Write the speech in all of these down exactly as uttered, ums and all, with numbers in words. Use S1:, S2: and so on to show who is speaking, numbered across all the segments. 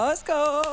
S1: Oscar.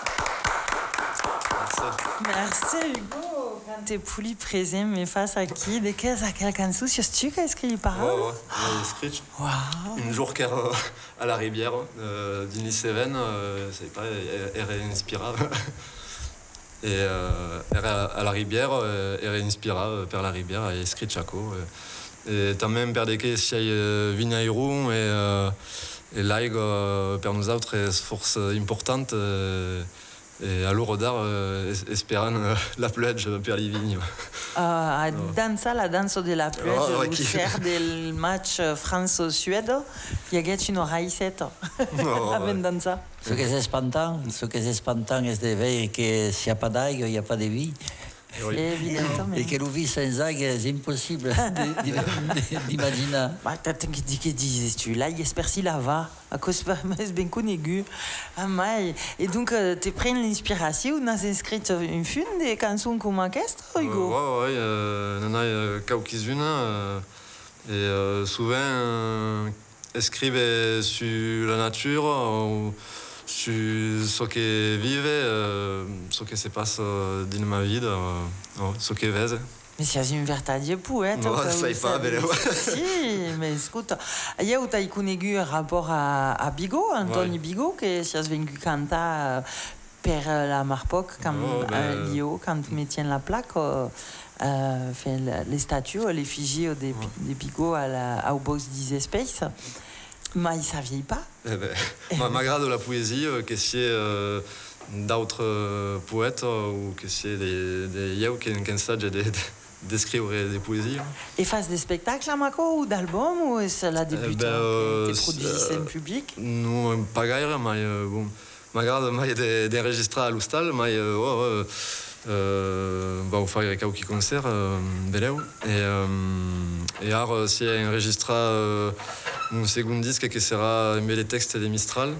S1: Merci Hugo. Quand t'es poli présent, mais face à qui? De quelle, à quelle canson? Tu as écrit les paroles?
S2: Ouais, ouais, j'ai écrit.
S1: Wow.
S2: Un jour qu'à à la rivière, euh, d'Inly Seven, euh, c'est pas, elle inspira. Et euh, à la rivière, elle inspira per la rivière, et écrit Chaco. Et també per de que si hi vinairon et et l'aigua per nosaltres és força important. Et à l'Eurodar, euh, espérant euh, la plage per les vignes.
S1: Uh, a oh. dansa, la dansa de la plage,
S2: oh,
S1: okay. Cher del match France-Suède, hi hagués una raïseta.
S2: Oh,
S1: Avant dansa.
S3: Ce que és espantant, ce que és espantant és de veure que s'il n'y a pas d'aigua, il n'y a pas de vie.
S1: Oui.
S3: Et que l'eau vit sans aigua, c'est impossible d'imaginer.
S1: Bah, t'as que dis que dises tu là, j'espère si là va. À cause de bien connu. Ah mais et donc tu prends l'inspiration, on a inscrit une film des chansons comme orchestre, Hugo.
S2: Ouais ouais, euh, on a quelques-unes et euh, souvent euh, écrivent sur la nature ou sur ce qui vive, euh, ce qui se passe dans ma vie, euh, ce qui est.
S1: Mais c'est un véritable poète.
S2: Non, ça y est pas, mais
S1: si, mais écoute, il y a où tu as connu un rapport à, à Bigot, Anthony ouais. Bigot, qui s'est venu canter per la Marpoc, quand oh, ben... Lio, quand tu mettais la plaque, euh, fait les statues, l'effigie des, ouais. des Bigot à la, au box d'Easy Space. Mais il ne savait pas.
S2: Eh ben, ma, m'agrade la poésie, euh, que c'est euh, d'autres euh, poètes euh, ou que c'est des des yeux qui ont essayé de d'écrire des poésies.
S1: Et face des spectacles à Mako ou d'albums ou c'est la début?
S2: Eh ben, euh,
S1: t'es produit euh, en public?
S2: Non, pas gaire, mais euh, bon, m'agrade des des enregistrés à l'hostal, mais euh, oh, euh, euh, va faire quelques concerts, euh, beleu. Et euh, et alors si un enregistré euh, un second disque qui sera les textes des Mistral.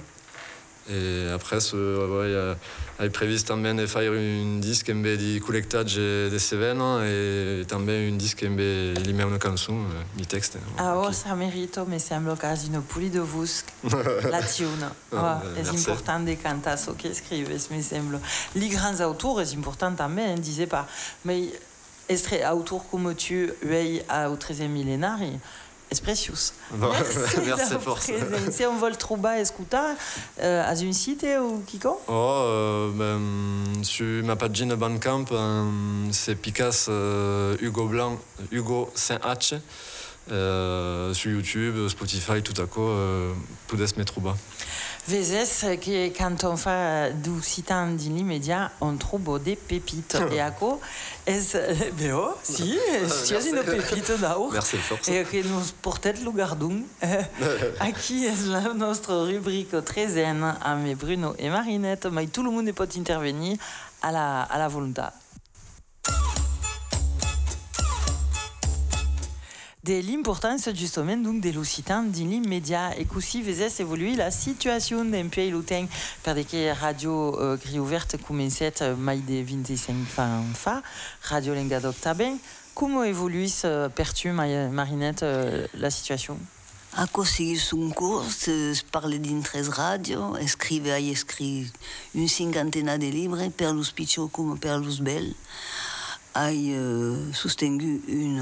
S2: Et après, ce, ouais, il est prévu também de faire un disque de collectage des Seven et também un disque de limer une chanson, les textes.
S1: Ah oh, ça mérite, mais c'est l'occasion pour de vous la tune. C'est important de canter ce qu'ils écrivent, me semble. Les grands auteurs, c'est important também, ne disait pas. Mais est-ce autour comme tu es au treizième millénaire? C'est précieux.
S2: Bon, merci, merci pour ça.
S1: Si on veut le trouver, écouter, euh, à une site ou Kiko?
S2: Oh, euh, ben, sur ma page Bandcamp, euh, c'est Picasso, euh, Hugo Blanc, Hugo Saint-H. Euh, sur YouTube, Spotify, tout à coup, euh, Poudes Metrouba.
S1: Vezes que quand on fait du site en l'immédiat, on trouve des pépites. Et à quoi est-ce béo? Si, c'est une pépite d'aour.
S2: Merci fort.
S1: Et que nous peut-être le gardons. À qui est la notre rubrique très zen, à mes Bruno et Marinette, mais tout le monde peut intervenir à la à la volonté. De l'importance justement donc de l'occitan dans l'immédiat et qu'aussi faisait évoluer la situation d'un pays lutin per de que radio euh, gris ouverte commençait mai de vingt-cinq fin fa radio Lengadok taben comment évolue ce pertu Marinette euh, la situation?
S4: A così son cours, je parlais d'une treize radio, écrivait à écrit une cinquantaine de livres per los piccios comme per los bel, a euh, soutenu une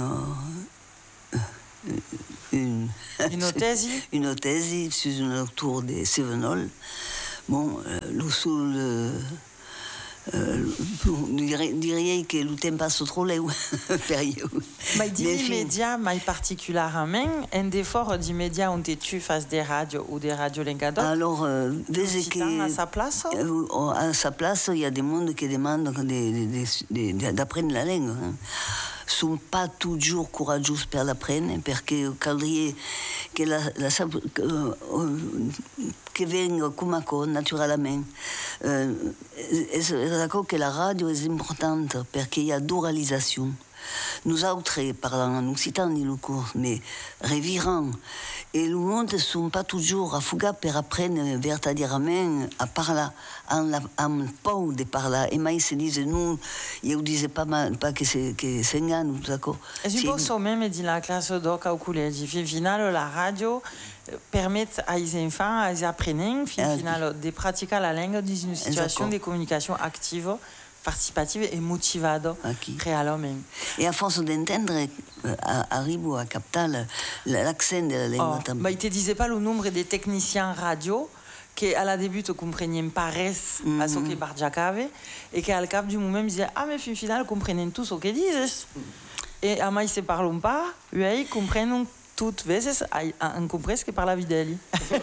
S1: Une, une thèse
S4: une thèse sur un autour des Sevenol. Bon, euh, le sol, euh, euh, dirais, dirais que le temps passe trop loin.
S1: Mais d'immédiat, mais particulièrement, un effort d'immédiat ont été face des radios ou des radios Lengadok.
S4: Alors, euh, que
S1: à sa place.
S4: Euh, à sa place, il y a des mondes qui demandent de, de, de, de, d'apprendre la langue. Hein. Sont pas toujours courageux pour l'apprendre parce que caldria que la, la que, que venga comme ça naturellement. Euh, c'est d'accord que la radio est importante parce qu'il y a d'oralisation. Nous autres, parlant en occitan dans le cours, mais révirant. Et le monde ne sont pas toujours affugés pour apprendre véritablement à parler, en, en pau de parler. Et moi, ils se disent, nous, ils ne disaient pas, pas que c'est que c'est un d'accord.
S1: Et je pense même, dit la classe d'Oca au collège, final, la radio, permettent à les enfants, à les apprenants, finalement, de pratiquer la langue dans une situation de communication active, participative et motivée, réellement.
S4: Et à force d'entendre, arrive à capter l'accent de la langue.
S1: Oh, bah, il ne te disait pas le nombre des techniciens radio qui, à la début, ne comprenaient pas mm-hmm. à ce que Barjaka et qui, à le cap du moment, disaient ah, mais finalement, ils comprennent tout ce qu'ils disent. Et à moi, ils ne se parlent pas, ils comprennent toutes vezes en comprès ce que par la vie d'elle.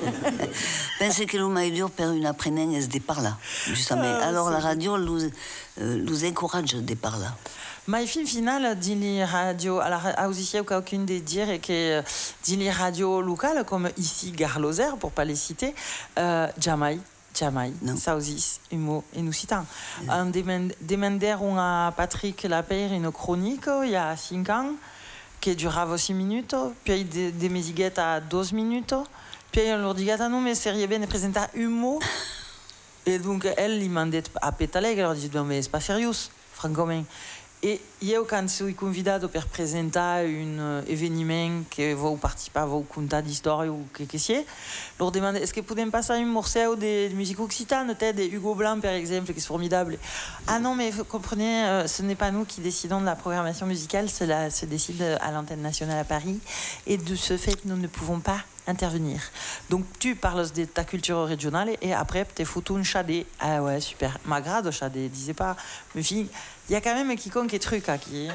S4: Pense que le meilleur pour une apprenant est de parler, justement. Ah, alors la radio nous, euh, nous encourage de parler.
S1: Ma fin finale d'une radio, alors aussi il y a aucune des dire que d'une radio locale comme ici Garloser pour pas les citer, euh, jamais. Jamais, ça aussi, un mot et nous citons. On demandait à Patrick Lapeyre une chronique il y a cinq ans qui durava six minutes, puis des, des musiquettes à douze minutes, puis on leur dit ah non mais c'est bien de présenter un mot. Et donc elle lui demandait à Pétaleg, elle leur dit non mais c'est pas sérieux, franchement. Et eu, quand suis convidado pour présenter un événement que vous participez, vous conter d'histoire ou quelque chose, leur demande est-ce que vous pouvez passer un morceau de musique occitane, peut-être de Hugo Blanc par exemple, qui est formidable. Ah non, mais vous comprenez, ce n'est pas nous qui décidons de la programmation musicale, cela se décide à l'antenne nationale à Paris, et de ce fait, nous ne pouvons pas intervenir. Donc tu parles de ta culture régionale et après tu foutu un chadé. Ah ouais, super. M'agrade chadé, disais pas. Mais fille, il y a quand même quiconque truc à qui.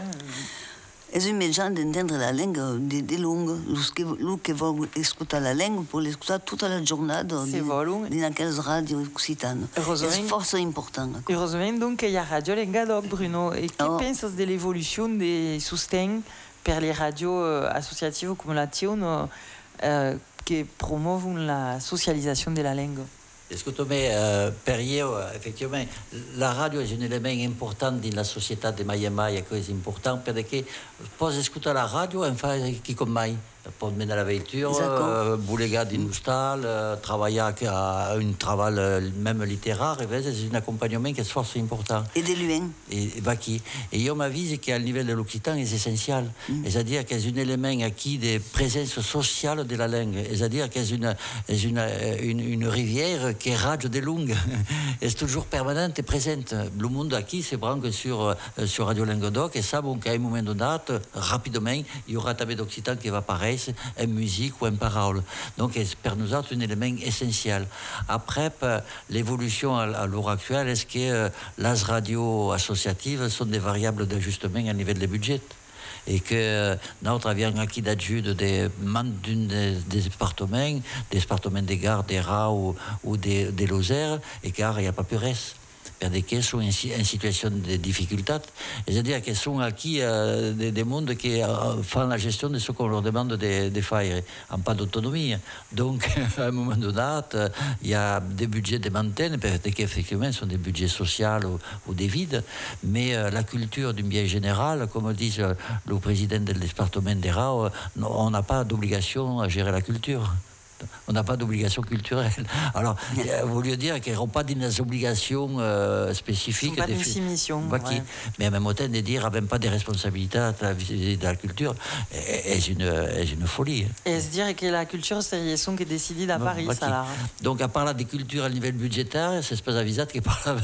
S4: Est une méchant d'entendre la langue des de langues. Lui qui veut écouter la langue pour l'écouter toute la journée dans quelle radio occitane. C'est force important.
S1: Heureusement donc il y a Radio Lengadoc, Bruno. Et que oh. penses de l'évolution des soutiens per les radios associatives comme la tienne Euh, qui promouvent la socialisation de la langue.
S3: Écoutez, euh, Perrier, effectivement, la radio est un élément important dans la société de Mayamaya, qui est important, parce que pour écouter la radio, on fait qui comme mai. Pour mener la voiture, euh, bouléga d'inustal, euh, travailler à un travail euh, même littéraire, c'est un accompagnement qui est fort important.
S4: Et de l'U N.
S3: Et, et, bah, qui, et je m'avise qu'à niveau de l'occitan, c'est essentiel. Mm. C'est-à-dire qu'il y a un élément acquis de présence sociale de la langue. C'est-à-dire qu'il y a une, une, une, une rivière qui rage des langues. Et c'est toujours permanente et présente. Le monde acquis se branche sur, sur Radio Languedoc et ça, bon, qu'à un moment donné, rapidement, il y aura tabé d'occitan qui va apparaître en musique ou en parole. Donc, pour nous autres, un élément essentiel. Après, l'évolution à l'heure actuelle, est-ce que euh, les radios associatives sont des variables d'ajustement à niveau des budgets? Et que euh, notre avion acquis d'adjude des membres des, des départements, des départements des gares, des Rats ou, ou des, des Lozères, et car il n'y a pas plus reste. Des qui sont en situation de difficulté, c'est-à-dire qu'ils sont acquis euh, des, des mondes qui euh, font la gestion de ce qu'on leur demande de, de faire, en pas d'autonomie. Donc, à un moment donné, euh, il y a des budgets de maintien, peut-être qu'effectivement, ce sont des budgets sociaux ou, ou des vides, mais euh, la culture d'un bien général, comme dit euh, le président du département des Rats, euh, on n'a pas d'obligation à gérer la culture. On n'a pas d'obligation culturelle. Alors, euh, vous voulez dire qu'ils n'ont pas des obligations euh, spécifiques.
S1: Pas une fi- mission.
S3: Ouais. Mais en même temps, de dire qu'ils n'ont pas de responsabilités de la culture est une, est une folie.
S1: Et se dire que la culture, c'est une qui est décidée à Paris. Ça, là.
S3: Donc, à part des cultures à niveau budgétaire, c'est pas avisat qui parle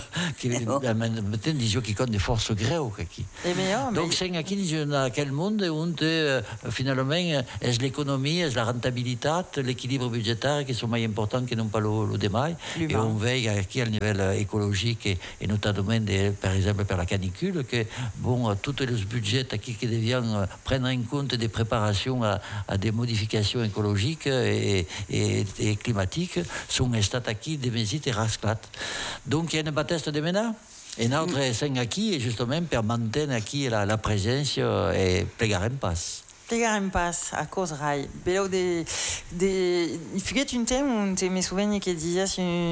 S3: en même temps des gens qui comptent des forces grèves. Donc, c'est dans quel monde où euh, finalement, est l'économie, est la rentabilité, l'équilibre budgétaires qui sont plus importants que non pas le, le démail. Et on veille à niveau écologique et, et notamment, de, par exemple, par la canicule, que bon, tous les budgets qui, qui deviennent prendre en compte des préparations à, à des modifications écologiques et, et, et climatiques sont acquis des mesures et rasclates. Donc, il y a une bataille de ménage. Et notre mm. acquis est justement pour maintenir acquis la, la présence et plegar en passe.
S1: Plegar en passe à cause rai. Bello de de il figure une thème où te me souviens que disait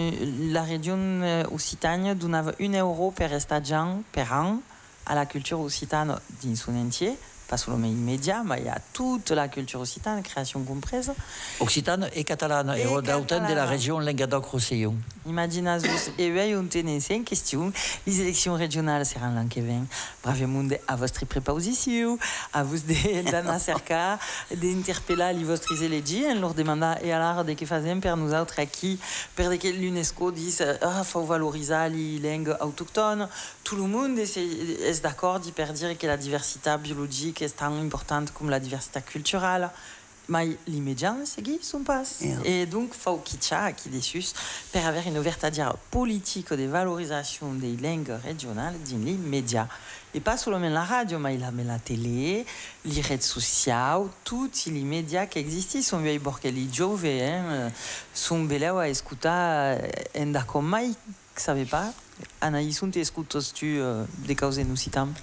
S1: la région occitane donnava un euro per stagiaire per an à la culture occitane dans son entier. Pas seulement immédiat, mais il y a toute la culture occitane, création comprise.
S3: Occitane et catalane, et, et d'autant de la région Languedoc-Roussillon.
S1: Imaginați-vos, eu un tenese în chestiune, les élections régionales seran l'an que ven. Braviamunde a vostra preposició, a vos de d'anar a cercar, d'interpellar les vostres elegi, en lor demandar e alar de què fazem per nosaltres aquí, per de que l'UNESCO dis ah, faut valoriser les langues autochtones. Tout le monde est, est d'accord per dire que la diversité biologique est tan importante comme la diversité culturelle. Mais les médias seguissent son pas. Yeah. Et donc, il faut qu'il y ait dessus pour avoir une ouverture politique de valorisation des langues régionales dans les médias. Et pas seulement la radio, mais la télé, les réseaux sociaux, tous les médias qui existent sont bien parce que les jeunes sont belles à écouter. Et d'accord, mais je ne savais pas. Anaïs, tu écoutes-tu des causes nous citons?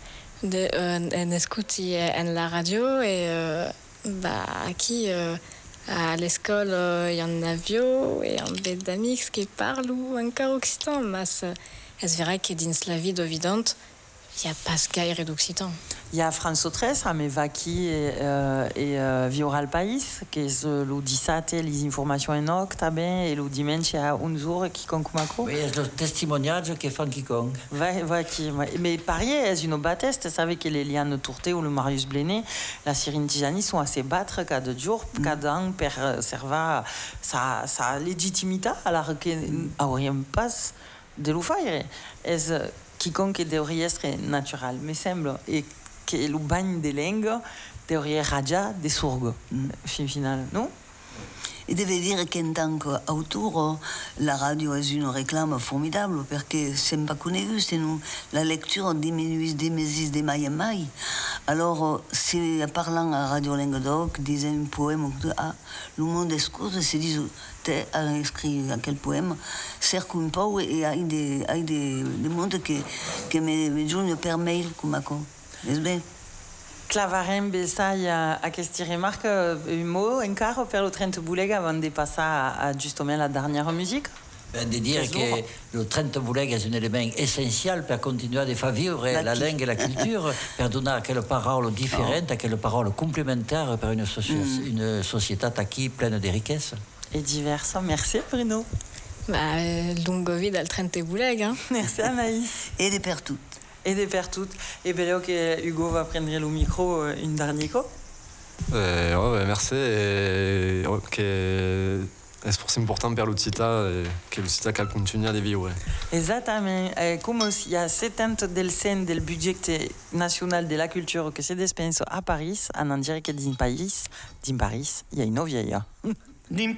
S5: On écoute la radio et... Euh... Bah, aquí, euh, à l'école, il euh, y en a vieux et un peu d'amis qui parlent ou encore occitan, mais c'est vrai que dans la vie d'évidente, il n'y a pas ce gaire d'occitan.
S1: Il y a France treize, mais Vaki et, euh, et euh, Vioral País, qui est le dix-sept, les informations en octobre, et le dimanche à onze heures, quiconque macro.
S3: Oui, c'est le témoignage qui fait quiconque.
S1: Vaki, mais pareil, c'est une bataille. Vous savez que les Liane Tourté ou le Marius Bléné, la Cyrine Tijani sont assez battre cada jour, cada an, pour servir sa, sa légitimité, alors qu'on rien passe de le faire. Est quiconque devrait être naturel, me semble. Et que le bagne des langues devrait raja des sourds, mm. fin final, non?
S4: Et devait dire qu'en tant qu'auteur, la radio est une réclame formidable, parce que c'est pas connu, c'est nous, la lecture diminue des mesis des mailles en mailles. Alors, si parlant à Radio Languedoc, disait un poème, ah, le monde excuse, se dit, t'es écrit quel poème, cercle un peu, et il y a des, des, des mondes que, que mes, mes jeunes per mail, comme quoi. N'est-ce bien?
S1: Clavarem Bessaï à cette remarque, un mot encore pour le trente bouleg avant de passer à justement la dernière musique?
S3: Ben, de dire que le trente bouleg est un élément essentiel pour continuer à faire vivre la, la langue et la culture, pour donner quelle parole différente, quelle parole complémentaire pour une, soci mm. une société acquis pleine de richesses.
S1: Et diverses. Merci Bruno.
S5: Bah, longue vie dans le trente bouleg. Hein.
S1: Merci Anaïs.
S4: Et des pères toutes.
S1: Et des pères toutes. Et bien là, que Hugo va prendre le micro une dernière fois.
S2: Euh, ouais, merci. Et, okay. C'est important per l'Ucita et que l'Ucita qu'elle continue à vivre.
S1: Exactement. Comme il y a soixante del cent del budget national de la culture que se dépense à Paris, on en dirait que dans Paris, dans Paris, il y a une vieille.
S4: Dans